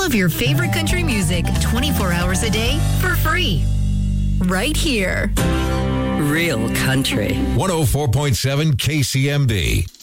of your favorite country music 24 hours a day for free. Right here. Real country. 104.7 KCMD.